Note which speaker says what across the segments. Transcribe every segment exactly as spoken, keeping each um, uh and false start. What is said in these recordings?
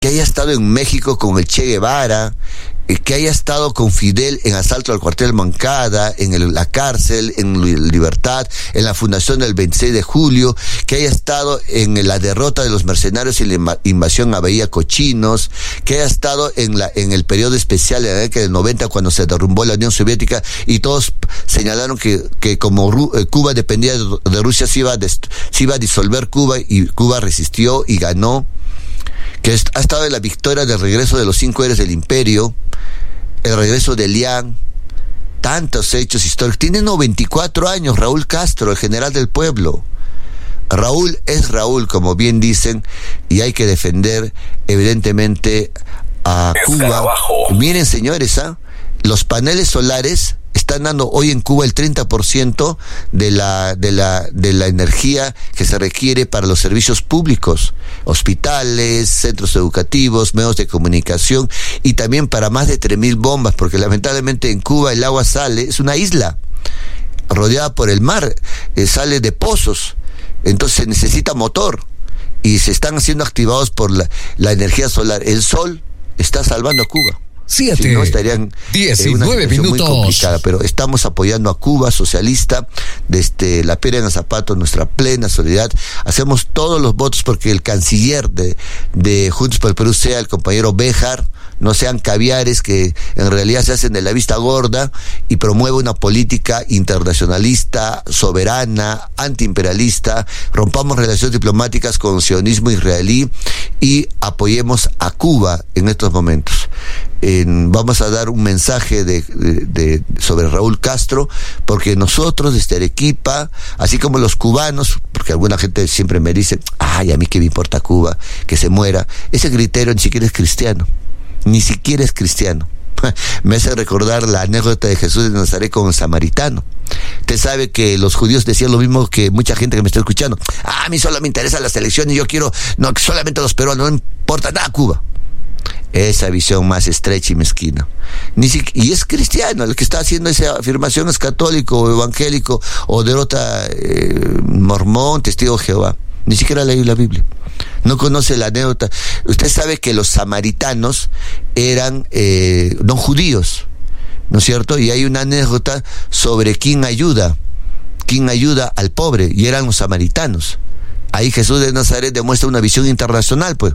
Speaker 1: que haya estado en México con el Che Guevara, que haya estado con Fidel en asalto al cuartel Moncada, en el, la cárcel, en Libertad, en la fundación del veintiséis de julio, que haya estado en la derrota de los mercenarios y la invasión a Bahía Cochinos, que haya estado en la en el periodo especial de la década del noventa cuando se derrumbó la Unión Soviética y todos señalaron que, que como Ru, eh, Cuba dependía de, de Rusia se iba, a dest, se iba a disolver Cuba, y Cuba resistió y ganó, que ha estado en la victoria del regreso de los cinco héroes del imperio, el regreso de Elián, tantos hechos históricos. Tiene noventa y cuatro años Raúl Castro, el general del pueblo. Raúl es Raúl, como bien dicen, y hay que defender evidentemente a Cuba. Miren, señores, ¿ah? Los paneles solares están dando hoy en Cuba el treinta por ciento de la, de la, de la energía que se requiere para los servicios públicos, hospitales, centros educativos, medios de comunicación, y también para más de tres mil bombas, porque lamentablemente en Cuba el agua sale, es una isla rodeada por el mar, eh, sale de pozos, entonces se necesita motor, y se están siendo activados por la, la energía solar. El sol está salvando a Cuba.
Speaker 2: Siete,
Speaker 1: si no, estarían
Speaker 2: diecinueve
Speaker 1: en una
Speaker 2: minutos.
Speaker 1: Muy complicada, pero estamos apoyando a Cuba socialista desde la piedra en el zapato, nuestra plena solidaridad. Hacemos todos los votos porque el canciller de, de Juntos por el Perú sea el compañero Béjar, no sean caviares que en realidad se hacen de la vista gorda, y promueve una política internacionalista, soberana, antiimperialista. Rompamos relaciones diplomáticas con el sionismo israelí y apoyemos a Cuba en estos momentos. En, vamos a dar un mensaje de, de, de sobre Raúl Castro, porque nosotros desde Arequipa, así como los cubanos, porque alguna gente siempre me dice, ay, a mí qué me importa Cuba, que se muera, ese criterio ni siquiera es cristiano, ni siquiera es cristiano. Me hace recordar la anécdota de Jesús de Nazaret con el samaritano. Usted sabe que los judíos decían lo mismo que mucha gente que me está escuchando, ah, a mí solo me interesa la selección y yo quiero, no, solamente los peruanos, no importa nada Cuba. Esa visión más estrecha y mezquina. Ni si, y es cristiano, el que está haciendo esa afirmación es católico o evangélico o de otra eh, mormón, testigo de Jehová. Ni siquiera ha leído la Biblia. No conoce la anécdota. Usted sabe que los samaritanos eran eh, no judíos, ¿no es cierto? Y hay una anécdota sobre quién ayuda, quién ayuda al pobre, y eran los samaritanos. Ahí Jesús de Nazaret demuestra una visión internacional, pues.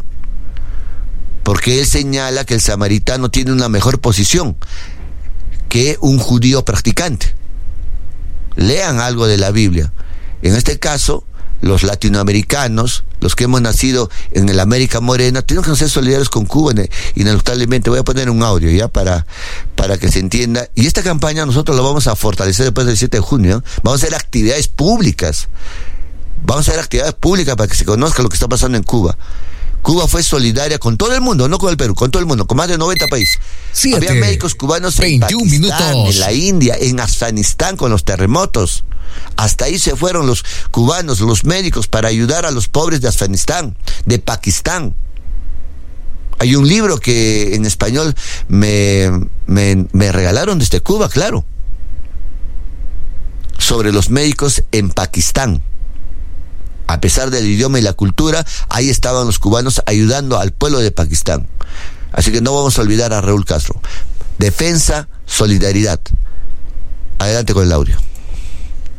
Speaker 1: Porque él señala que el samaritano tiene una mejor posición que un judío practicante. Lean algo de la Biblia. En este caso, los latinoamericanos, los que hemos nacido en el América Morena, tenemos que ser solidarios con Cuba, ineluctablemente. Voy a poner un audio ya para, para que se entienda. Y esta campaña nosotros la vamos a fortalecer después del siete de junio. Vamos a hacer actividades públicas. Vamos a hacer actividades públicas para que se conozca lo que está pasando en Cuba. Cuba fue solidaria con todo el mundo, no con el Perú, con todo el mundo, con más de noventa países.
Speaker 2: Siete,
Speaker 1: Había médicos cubanos en Pakistán,
Speaker 2: minutos.
Speaker 1: en la India, en Afganistán con los terremotos. Hasta ahí se fueron los cubanos, los médicos, para ayudar a los pobres de Afganistán, de Pakistán. Hay un libro que en español me, me, me regalaron desde Cuba, claro, sobre los médicos en Pakistán. A pesar del idioma y la cultura, ahí estaban los cubanos ayudando al pueblo de Pakistán. Así que no vamos a olvidar a Raúl Castro. Defensa, solidaridad. Adelante con el audio.